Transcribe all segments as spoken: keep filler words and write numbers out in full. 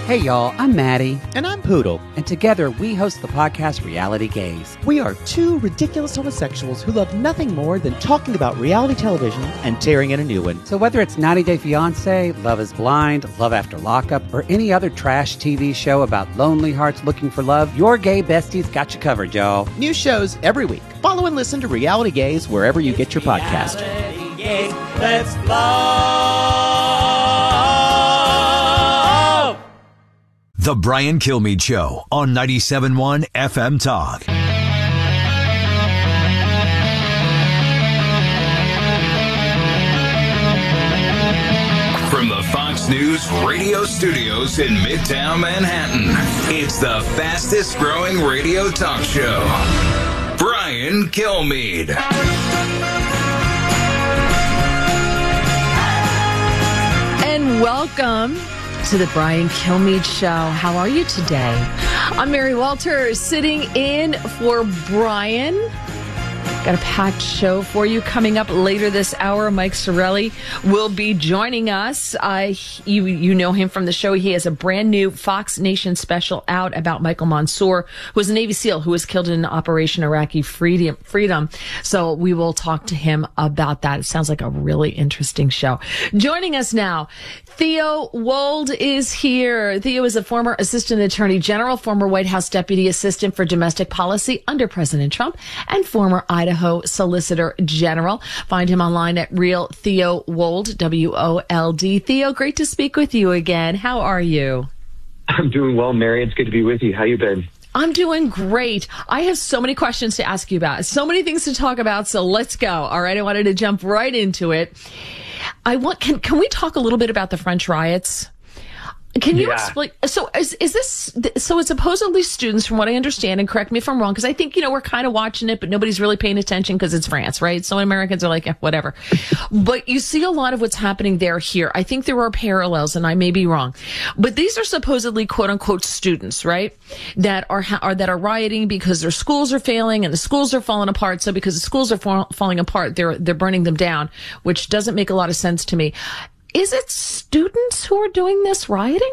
Hey y'all, I'm Maddie. And I'm Poodle. And together we host the podcast Reality Gaze. We are two ridiculous homosexuals who love nothing more than talking about reality television and tearing in a new one. So whether it's ninety day fiancé, Love is Blind, Love After Lockup, or any other trash T V show about lonely hearts looking for love, your gay besties got you covered, y'all. New shows every week. Follow and listen to Reality Gaze wherever you get your podcast. Reality Gaze, let's love. The Brian Kilmeade Show on ninety-seven point one F M Talk. From the Fox News radio studios in Midtown Manhattan, it's the fastest growing radio talk show. Brian Kilmeade. And welcome to the Brian Kilmeade Show. How are you today? I'm Mary Walters, sitting in for Brian. Got a packed show for you coming up later this hour. Mike Sorelli will be joining us. Uh, you you know him from the show. He has a brand new Fox Nation special out about Michael Mansour, who was a Navy SEAL who was killed in Operation Iraqi Freedom. Freedom. So we will talk to him about that. It sounds like a really interesting show. Joining us now, Theo Wold is here. Theo is a former Assistant Attorney General, former White House Deputy Assistant for Domestic Policy under President Trump, and former Idaho Solicitor General. Find him online at Real Theo Wold, W O L D. Theo, great to speak with you again. How are you? I'm doing well, Mary. It's good to be with you. How you been? I'm doing great. I have so many questions to ask you about, so many things to talk about, so let's go. All right, I wanted to jump right into it. I want can can we talk a little bit about the French riots? Can you yeah. explain? So is is this, so it's supposedly students, from what I understand, and correct me if I'm wrong, because I think, you know, we're kind of watching it, but nobody's really paying attention because it's France, right? So Americans are like, eh, whatever. But you see a lot of what's happening there here. I think there are parallels, and I may be wrong. But these are supposedly quote unquote students, right? That are, are that are rioting because their schools are failing and the schools are falling apart. So because the schools are fall, falling apart, they're they're burning them down, which doesn't make a lot of sense to me. Is it students who are doing this rioting?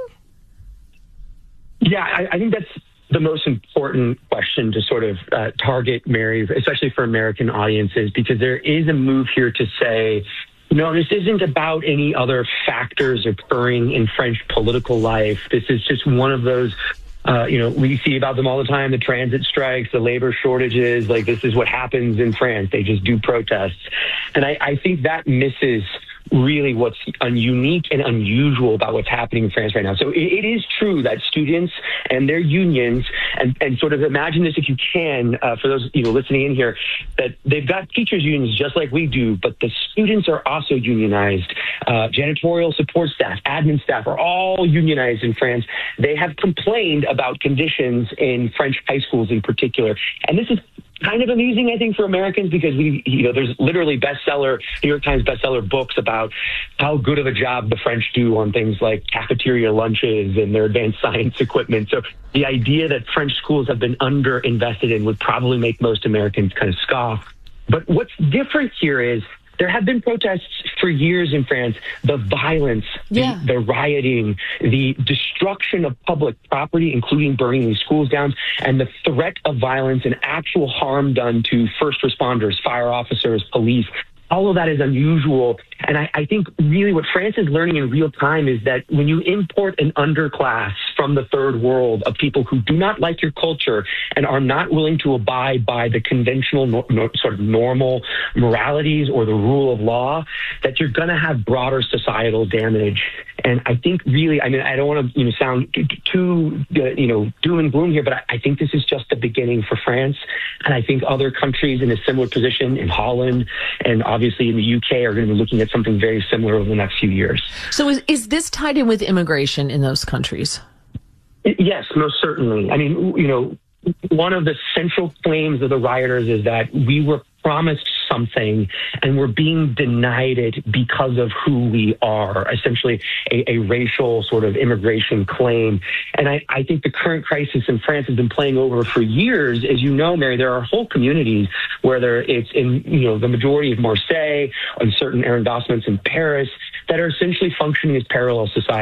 Yeah, I, I think that's the most important question to sort of uh, target, Mary, especially for American audiences, because there is a move here to say, no, this isn't about any other factors occurring in French political life. This is just one of those, uh, you know, we see about them all the time, the transit strikes, the labor shortages. Like, this is what happens in France. They just do protests. And I, I think that misses really what's un- unique and unusual about what's happening in France right now. So it, it is true that students and their unions, and, and sort of imagine this if you can, uh, for those you know listening in here, that they've got teachers unions just like we do, but the students are also unionized. Uh, janitorial support staff, admin staff are all unionized in France. They have complained about conditions in French high schools in particular. And this is kind of amusing, I think, for Americans, because we, you know, there's literally bestseller, New York Times bestseller books about how good of a job the French do on things like cafeteria lunches and their advanced science equipment. So the idea that French schools have been underinvested in would probably make most Americans kind of scoff. But what's different here is there have been protests for years in France. The violence, yeah. the, the rioting, the destruction of public property, including burning these schools down, and the threat of violence and actual harm done to first responders, fire officers, police. All of that is unusual. And I, I think really what France is learning in real time is that when you import an underclass from the third world of people who do not like your culture and are not willing to abide by the conventional no, no, sort of normal moralities or the rule of law, that you're going to have broader societal damage. And I think really, I mean, I don't want to you know, sound too, uh, you know, doom and gloom here, but I, I think this is just the beginning for France. And I think other countries in a similar position in Holland and obviously in the U K are going to be looking at something very similar over the next few years. So is, is this tied in with immigration in those countries? Yes, most certainly. I mean, you know, one of the central claims of the rioters is that we were promised something and we're being denied it because of who we are, essentially a, a racial sort of immigration claim. And I, I think the current crisis in France has been playing over for years. As you know, Mary, there are whole communities, whether it's in, you know, the majority of Marseille and certain arrondissements in Paris, that are essentially functioning as parallel societies.